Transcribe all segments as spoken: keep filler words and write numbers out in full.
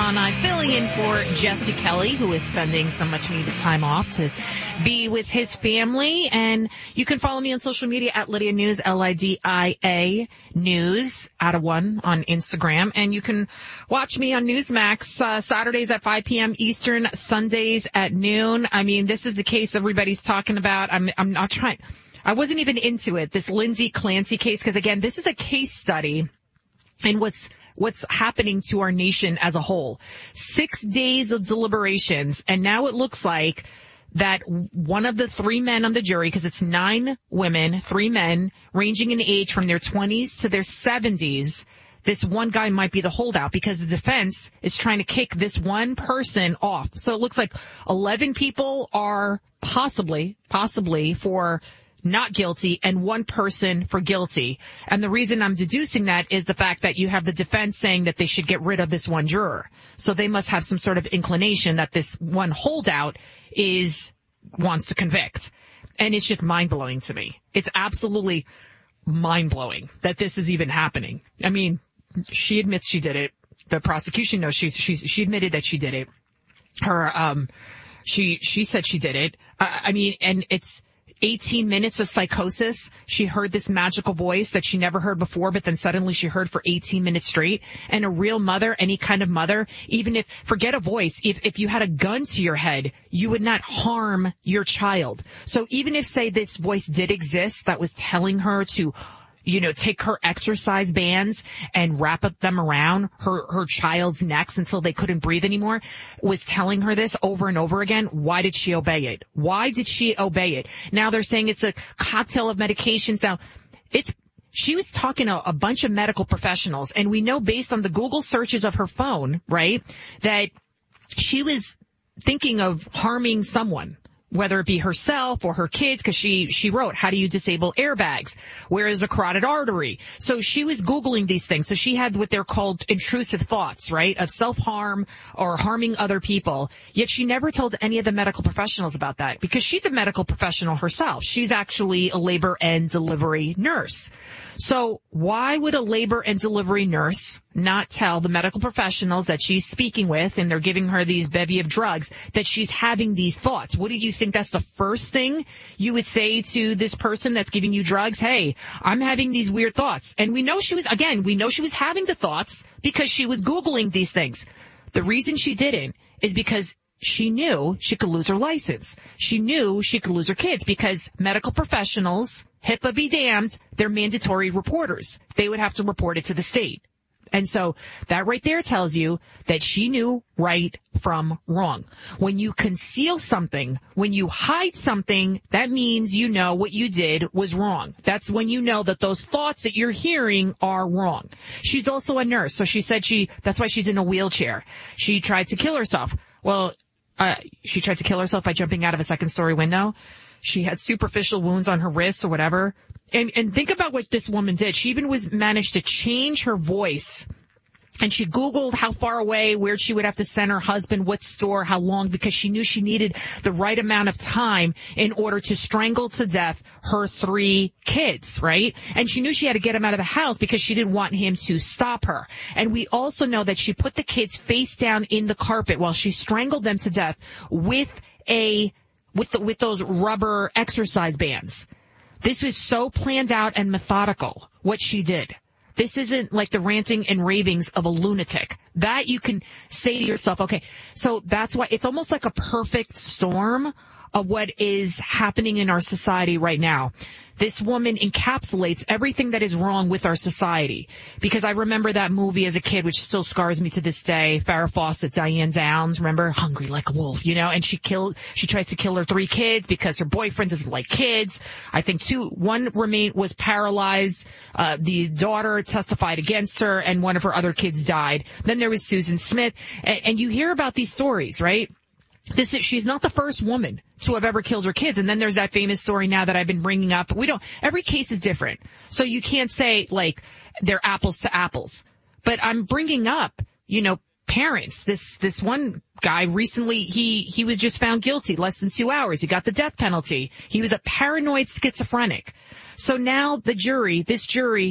on. I'm filling in for Jesse Kelly, who is spending some much needed time off to be with his family. And you can follow me on social media at Lydia News, L I D I A News, out of one on Instagram. And you can watch me on Newsmax uh, Saturdays at five p.m. Eastern, Sundays at noon. I mean, this is the case everybody's talking about. I'm, I'm not trying. I wasn't even into it, this Lindsay Clancy case, because again, this is a case study in what's what's happening to our nation as a whole. Six days of deliberations, and now it looks like that one of the three men on the jury, because it's nine women, three men, ranging in age from their twenties to their seventies, this one guy might be the holdout because the defense is trying to kick this one person off. So it looks like eleven people are possibly, possibly for not guilty and one person for guilty. And the reason I'm deducing that is the fact that you have the defense saying that they should get rid of this one juror. So they must have some sort of inclination that this one holdout is, wants to convict. And it's just mind-blowing to me. It's absolutely mind-blowing that this is even happening. I mean, she admits she did it. The prosecution knows she, she, she admitted that she did it. Her, um, she, she said she did it. Uh, I mean, and it's, eighteen minutes of psychosis. She heard this magical voice that she never heard before, but then suddenly she heard for eighteen minutes straight. And a real mother, any kind of mother, even if, forget a voice, if, if you had a gun to your head, you would not harm your child. So even if, say, this voice did exist that was telling her to, you know, take her exercise bands and wrap up them around her, her child's necks until they couldn't breathe anymore, was telling her this over and over again, why did she obey it? Why did she obey it? Now they're saying it's a cocktail of medications. Now, it's, she was talking to a bunch of medical professionals, and we know based on the Google searches of her phone, right, that she was thinking of harming someone, whether it be herself or her kids, because she, she wrote, how do you disable airbags? Where is a carotid artery? So she was Googling these things. So she had what they're called intrusive thoughts, right, of self-harm or harming other people. Yet she never told any of the medical professionals about that because she's a medical professional herself. She's actually a labor and delivery nurse. So why would a labor and delivery nurse not tell the medical professionals that she's speaking with, and they're giving her these bevy of drugs, that she's having these thoughts? What do you think that's the first thing you would say to this person that's giving you drugs? Hey, I'm having these weird thoughts. And we know she was, again, we know she was having the thoughts because she was Googling these things. The reason she didn't is because she knew she could lose her license. She knew she could lose her kids because medical professionals, HIPAA be damned, they're mandatory reporters. They would have to report it to the state. And so that right there tells you that she knew right from wrong. When you conceal something, when you hide something, that means you know what you did was wrong. That's when you know that those thoughts that you're hearing are wrong. She's also a nurse, so she said she, that's why she's in a wheelchair. She tried to kill herself. Well, uh, she tried to kill herself by jumping out of a second story window. She had superficial wounds on her wrists or whatever. And, and think about what this woman did. She even was managed to change her voice. And she Googled how far away, where she would have to send her husband, what store, how long, because she knew she needed the right amount of time in order to strangle to death her three kids, right? And she knew she had to get him out of the house because she didn't want him to stop her. And we also know that she put the kids face down in the carpet while she strangled them to death with a, with the, with those rubber exercise bands. This was so planned out and methodical, what she did. This isn't like the ranting and ravings of a lunatic. That you can say to yourself, okay, so that's why it's almost like a perfect storm of what is happening in our society right now. This woman encapsulates everything that is wrong with our society. Because I remember that movie as a kid, which still scars me to this day. Farrah Fawcett, Diane Downs, remember? Hungry Like a Wolf, you know? And she killed, she tries to kill her three kids because her boyfriend doesn't like kids. I think two, one remained, was paralyzed. Uh, the daughter testified against her, and one of her other kids died. Then there was Susan Smith. And, and you hear about these stories, right? This is, she's not the first woman to have ever killed her kids. And then there's that famous story now that I've been bringing up. We don't, every case is different. So you can't say like they're apples to apples. But I'm bringing up, you know, parents. This, this one guy recently, he, he was just found guilty less than two hours. He got the death penalty. He was a paranoid schizophrenic. So now the jury, this jury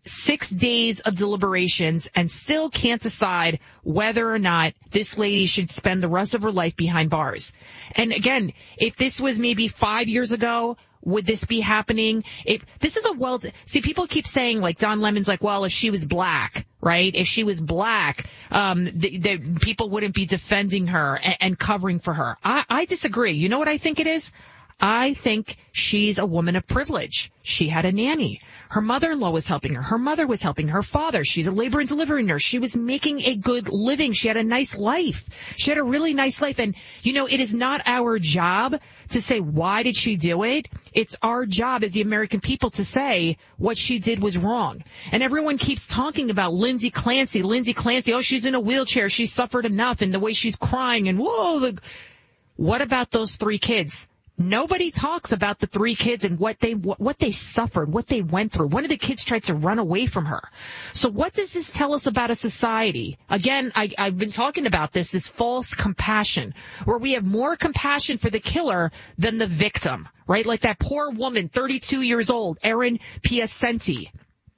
six days of deliberations and still can't decide whether or not this lady should spend the rest of her life behind bars. And again, if this was maybe five years ago, would this be happening? If this is a well, see, people keep saying, like, Don Lemon's like, well, if she was black, right? If she was black, um, the, the people wouldn't be defending her and, and covering for her. I, I disagree. You know what I think it is? I think she's a woman of privilege. She had a nanny. Her mother-in-law was helping her. Her mother was helping her father. She's a labor and delivery nurse. She was making a good living. She had a nice life. She had a really nice life. And, you know, it is not our job to say, why did she do it? It's our job as the American people to say what she did was wrong. And everyone keeps talking about Lindsay Clancy, Lindsay Clancy. Oh, she's in a wheelchair. She suffered enough, and the way she's crying, and whoa. The... What about those three kids? Nobody talks about the three kids and what they what, what they suffered, what they went through. One of the kids tried to run away from her. So what does this tell us about a society? Again, I, I've been talking about this, this false compassion, where we have more compassion for the killer than the victim, right? Like that poor woman, thirty-two years old, Erin Piacenti,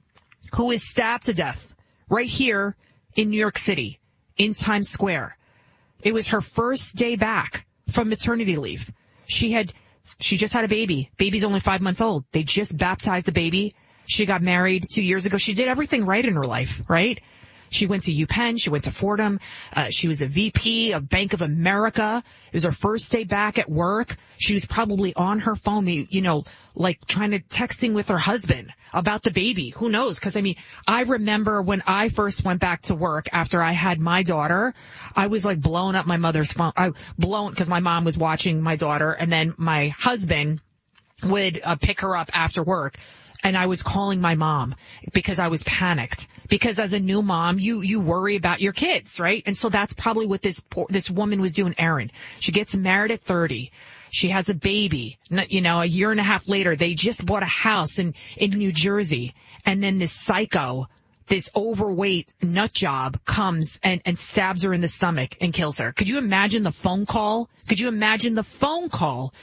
who is stabbed to death right here in New York City, in Times Square. It was her first day back from maternity leave. She had, she just had a baby. Baby's only five months old. They just baptized the baby. She got married two years ago. She did everything right in her life, right? She went to UPenn. She went to Fordham. Uh, she was a V P of Bank of America. It was her first day back at work. She was probably on her phone, you know, like trying to texting with her husband about the baby. Who knows? Because, I mean, I remember when I first went back to work after I had my daughter, I was like blowing up my mother's phone. I blown because my mom was watching my daughter, and then my husband would uh, pick her up after work. And I was calling my mom because I was panicked. Because as a new mom, you, you worry about your kids, right? And so that's probably what this, poor, this woman was doing, Erin. She gets married at thirty. She has a baby. You know, a year and a half later, they just bought a house in, in New Jersey. And then this psycho, this overweight nut job comes and, and stabs her in the stomach and kills her. Could you imagine the phone call? Could you imagine the phone call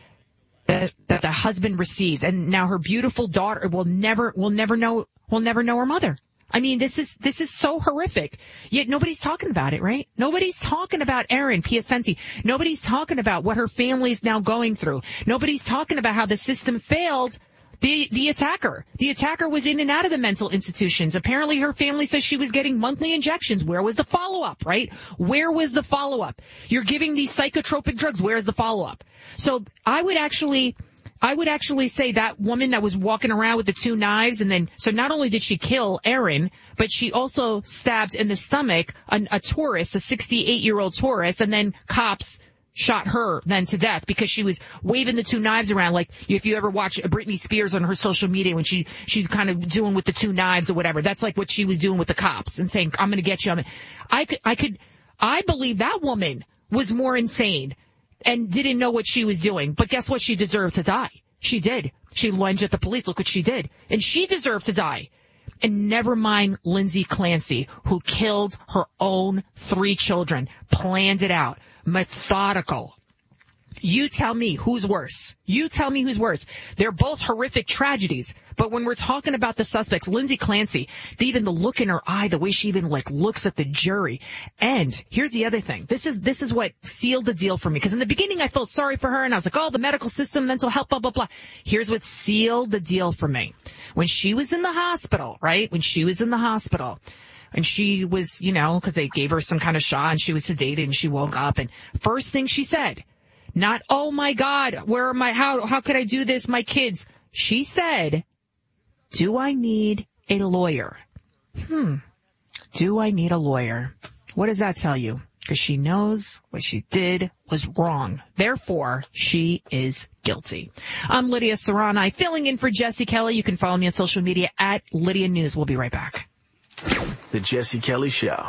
that, that the husband receives? And now her beautiful daughter will never, will never know, will never know her mother. I mean, this is, this is so horrific. Yet nobody's talking about it, right? Nobody's talking about Erin Piacenti. Nobody's talking about what her family's now going through. Nobody's talking about how the system failed the, the attacker. The attacker was in and out of the mental institutions. Apparently her family says she was getting monthly injections. Where was the follow-up, right? Where was the follow-up? You're giving these psychotropic drugs. Where's the follow-up? So I would actually, I would actually say that woman that was walking around with the two knives, and then, so not only did she kill Erin, but she also stabbed in the stomach a, a tourist, a sixty-eight-year-old tourist, and then cops shot her then to death because she was waving the two knives around. Like if you ever watch Britney Spears on her social media when she, she's kind of doing with the two knives or whatever, that's like what she was doing with the cops and saying, I'm going to get you. I could, I could, I believe that woman was more insane and didn't know what she was doing. But guess what? She deserved to die. She did. She lunged at the police. Look what she did. And she deserved to die. And never mind Lindsay Clancy, who killed her own three children, planned it out, methodical. You tell me who's worse. You tell me who's worse. They're both horrific tragedies. But when we're talking about the suspects, Lindsay Clancy, even the look in her eye, the way she even like looks at the jury. And here's the other thing. This is, this is what sealed the deal for me. Because in the beginning I felt sorry for her and I was like, oh, the medical system, mental health, blah, blah, blah. Here's what sealed the deal for me. When she was in the hospital, right? When she was in the hospital. And she was, you know, because they gave her some kind of shot and she was sedated and she woke up. And first thing she said, not, oh my God, where are my, how, how could I do this? My kids. She said, do I need a lawyer? Hmm. Do I need a lawyer? What does that tell you? Because she knows what she did was wrong. Therefore, she is guilty. I'm Lydia Serrani, filling in for Jesse Kelly. You can follow me on social media at Lydia News. We'll be right back. The Jesse Kelly Show.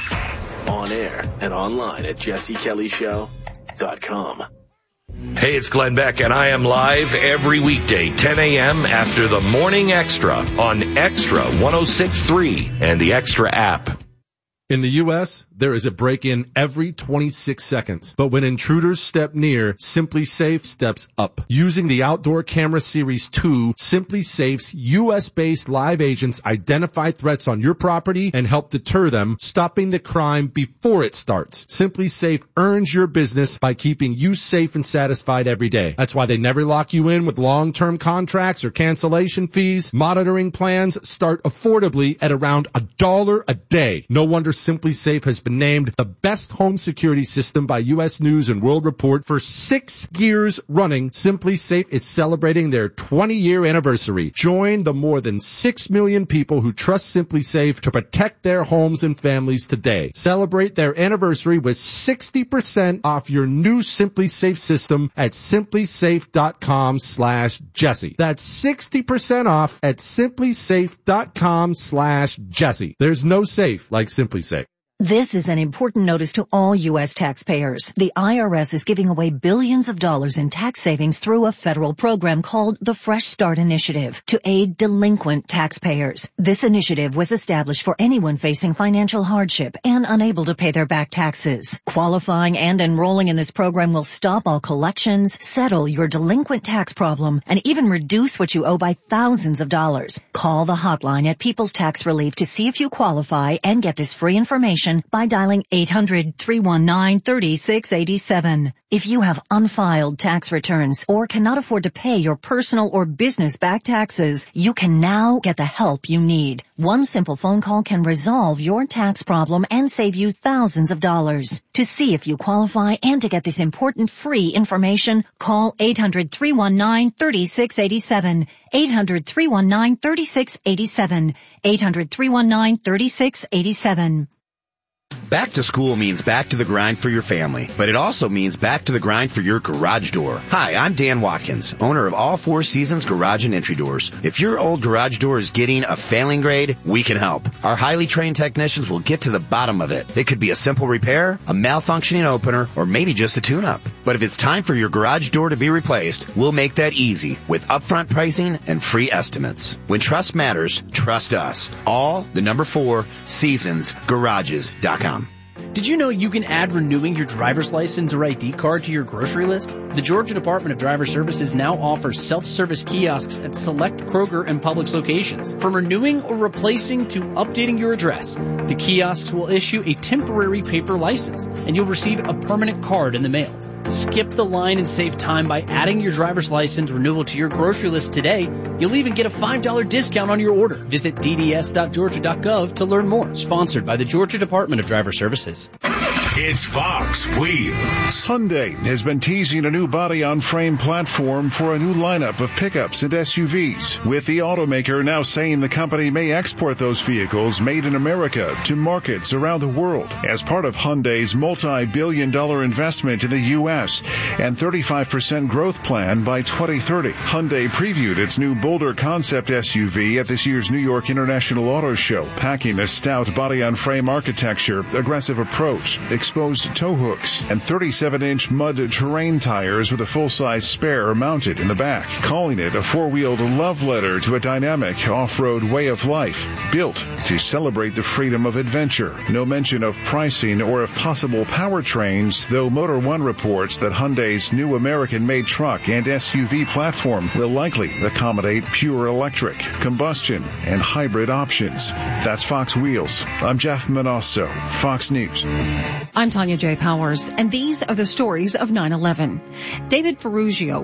On air and online at jesse kelly show dot com. Hey, it's Glenn Beck, and I am live every weekday, ten a.m. after the Morning Extra on Extra one oh six point three and the Extra app. In the U S, there is a break-in every twenty-six seconds. But when intruders step near, SimpliSafe steps up. Using the Outdoor Camera Series two, SimpliSafe's U S-based live agents identify threats on your property and help deter them, stopping the crime before it starts. SimpliSafe earns your business by keeping you safe and satisfied every day. That's why they never lock you in with long-term contracts or cancellation fees. Monitoring plans start affordably at around a dollar a day. No wonder SimpliSafe has been named the best home security system by U S News and World Report for six years running. SimpliSafe is celebrating their twenty-year anniversary. Join the more than six million people who trust SimpliSafe to protect their homes and families today. Celebrate their anniversary with sixty percent off your new SimpliSafe system at SimpliSafe.com slash Jesse. That's sixty percent off at SimpliSafe.com slash Jesse. There's no safe like SimpliSafe. This is an important notice to all U S taxpayers. The I R S is giving away billions of dollars in tax savings through a federal program called the Fresh Start Initiative to aid delinquent taxpayers. This initiative was established for anyone facing financial hardship and unable to pay their back taxes. Qualifying and enrolling in this program will stop all collections, settle your delinquent tax problem, and even reduce what you owe by thousands of dollars. Call the hotline at People's Tax Relief to see if you qualify and get this free information by dialing eight hundred, three one nine, three six eight seven. If you have unfiled tax returns or cannot afford to pay your personal or business back taxes, you can now get the help you need. One simple phone call can resolve your tax problem and save you thousands of dollars. To see if you qualify and to get this important free information, call eight hundred, three one nine, three six eight seven. eight hundred, three one nine, three six eight seven. eight hundred, three one nine, three six eight seven. Back to school means back to the grind for your family, but it also means back to the grind for your garage door. Hi, I'm Dan Watkins, owner of All Four Seasons Garage and Entry Doors. If your old garage door is getting a failing grade, we can help. Our highly trained technicians will get to the bottom of it. It could be a simple repair, a malfunctioning opener, or maybe just a tune-up. But if it's time for your garage door to be replaced, we'll make that easy with upfront pricing and free estimates. When trust matters, trust us. All, the number four, seasons garages dot com. Did you know you can add renewing your driver's license or I D card to your grocery list? The Georgia Department of Driver Services now offers self-service kiosks at select Kroger and Publix locations. From renewing or replacing to updating your address, the kiosks will issue a temporary paper license, and you'll receive a permanent card in the mail. Skip the line and save time by adding your driver's license renewal to your grocery list today. You'll even get a five dollar discount on your order. Visit d d s dot georgia dot gov to learn more. Sponsored by the Georgia Department of Driver Services. It's Fox Wheels. Hyundai has been teasing a new body-on-frame platform for a new lineup of pickups and S U Vs, with the automaker now saying the company may export those vehicles made in America to markets around the world as part of Hyundai's multi-billion dollar investment in the U S and thirty-five percent growth plan by twenty thirty. Hyundai previewed its new Boulder concept S U V at this year's New York International Auto Show, packing a stout body-on-frame architecture, aggressive approach, exposed tow hooks, and thirty-seven inch mud terrain tires with a full-size spare mounted in the back, calling it a four-wheeled love letter to a dynamic off-road way of life, built to celebrate the freedom of adventure. No mention of pricing or of possible powertrains, though Motor One reports that Hyundai's new American-made truck and S U V platform will likely accommodate pure electric, combustion, and hybrid options. That's Fox Wheels. I'm Jeff Manosso, Fox News. I'm Tanya J. Powers, and these are the stories of nine eleven. David Ferrugio